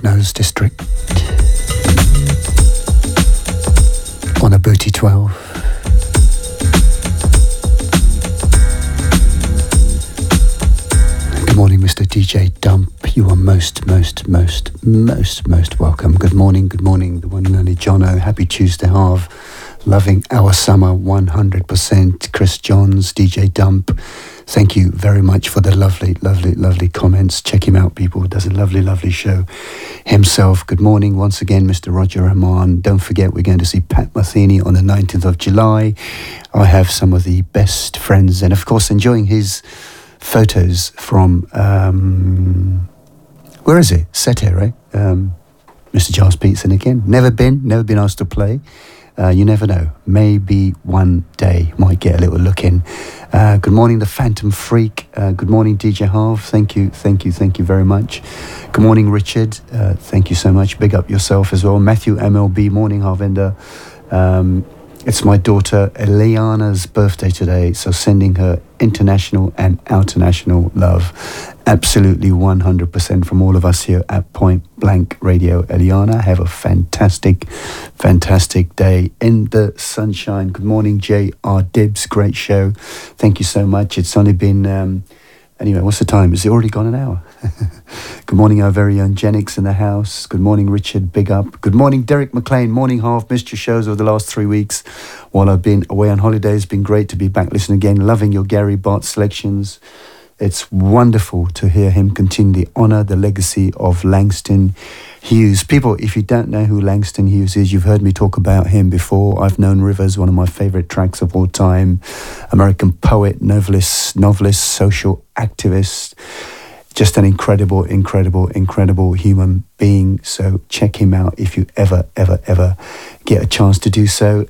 Nose District on a Booty 12. Good morning, Mr. DJ Dump. You are most welcome. Good morning, the one and only Jono. Happy Tuesday, Harv. Loving our summer 100%. Chris Johns, DJ Dump. Thank you very much for the lovely comments. Check him out, people. He does a lovely show himself. Good morning once again, Mr. Roger Rahman. Don't forget, we're going to see Pat Metheny on the 19th of July. I have some of the best friends and, of course, enjoying his photos from, where is it? Sete, right? Mr. Charles Peterson again. Never been asked to play. You never know. Maybe one day might get a little look in. Good morning, the Phantom Freak. Good morning, DJ Harv. Thank you very much. Good morning, Richard. Thank you so much. Big up yourself as well. Matthew MLB, morning, Harvinder. It's my daughter Eliana's birthday today, so sending her international and international love. Absolutely 100% from all of us here at Point Blank Radio. Eliana, have a fantastic day in the sunshine. Good morning, J.R. Dibbs. Great show. Thank you so much. It's only been... Anyway, what's the time? Is it already gone an hour? Good morning, our very own Genix in the house. Good morning, Richard. Big up. Good morning, Derek McLean. Morning, Harv. Missed your shows over the last 3 weeks while I've been away on holidays. It's been great to be back listening again. Loving your Gary Bart selections. It's wonderful to hear him continue to honour the legacy of Langston Hughes. People, if you don't know who Langston Hughes is, you've heard me talk about him before. I've Known Rivers, one of my favourite tracks of all time. American poet, novelist, social activist. Just an incredible human being. So check him out if you ever get a chance to do so.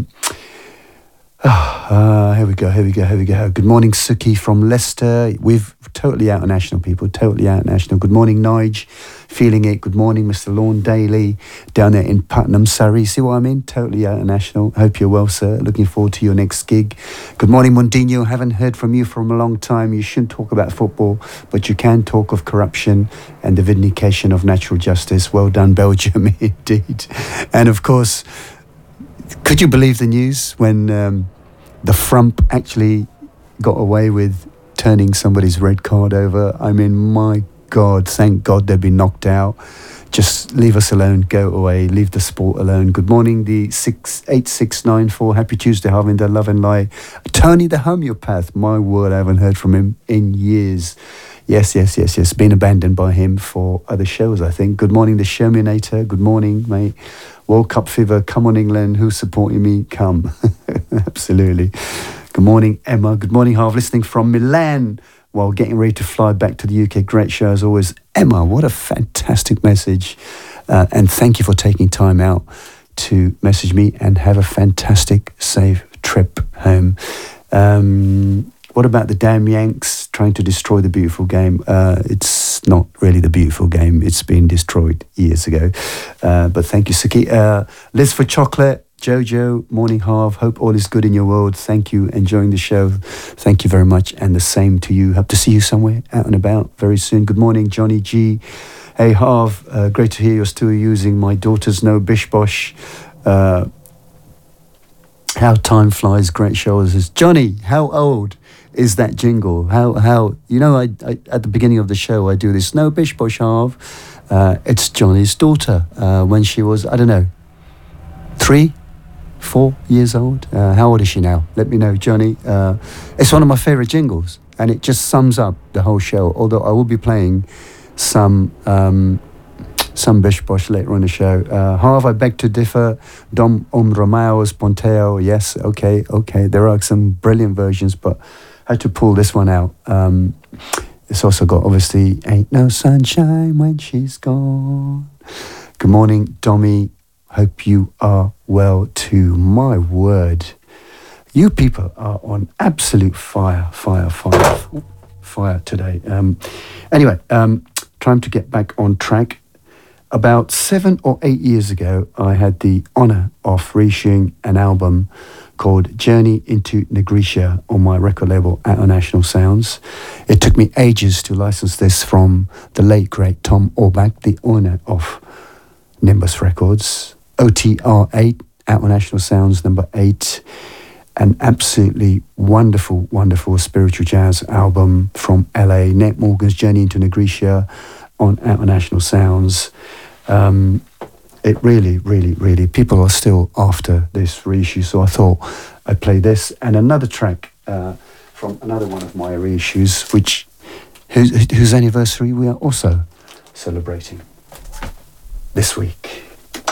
Here we go. Good morning, Suki from Leicester. We've totally out national, people. Totally out national. Good morning, Nige. Feeling it. Good morning, Mr. Lorne Daly down there in Putnam, Surrey. See what I mean? Totally out national. Hope you're well, sir. Looking forward to your next gig. Good morning, Mondinho. Haven't heard from you for a long time. You shouldn't talk about football, but you can talk of corruption and the vindication of natural justice. Well done, Belgium, indeed. And of course, could you believe the news when the Frump actually got away with turning somebody's red card over? I mean, my God, thank God they've been knocked out. Just leave us alone, go away, leave the sport alone. Good morning, the 8694. Happy Tuesday, Harvinder, love and lie. Tony the homeopath, my word, I haven't heard from him in years. Yes. Been abandoned by him for other shows, I think. Good morning, the Sherminator. Good morning, mate. World Cup fever, come on England, who's supporting me? Come. Absolutely. Good morning, Emma. Good morning, Harv, listening from Milan while getting ready to fly back to the UK. Great show as always. Emma, what a fantastic message. And thank you for taking time out to message me, and have a fantastic, safe trip home. What about the damn Yanks trying to destroy the beautiful game? It's not really the beautiful game. It's been destroyed years ago. But thank you, Suki. Liz for Chocolate. Jojo, morning, Harv. Hope all is good in your world. Thank you. Enjoying the show. Thank you very much. And the same to you. Hope to see you somewhere out and about very soon. Good morning, Johnny G. Hey, Harv. Great to hear you're still using my daughter's No Bish Bosh. How time flies. Great show. Says Johnny, how old is that jingle? How you know, I at the beginning of the show I do this No Bish Bosh, Harv. It's Johnny's daughter when she was, I don't know, 3-4 years old. How old is she now? Let me know, Johnny. It's one of my favourite jingles, and it just sums up the whole show. Although I will be playing some Bish Bosh later on the show. Harv, I beg to differ. Dom Romeo's Ponteo. Yes, okay. There are some brilliant versions, but I had to pull this one out. It's also got, obviously, Ain't No Sunshine When She's Gone. Good morning, Dommy. Hope you are well too. My word. You people are on absolute fire today. Anyway, time to get back on track. About 7 or 8 years ago, I had the honour of reissuing an album called Journey into Negritia on my record label Out of National Sounds. It took me ages to license this from the late great Tom Orbach, the owner of Nimbus Records. OTR 8, Out of National Sounds number 8. An absolutely wonderful, wonderful spiritual jazz album from LA. Ned Morgan's Journey into Negritia on Out of National Sounds. It really, really, really, people are still after this reissue, so I thought I'd play this and another track from another one of my reissues, whose anniversary we are also celebrating this week.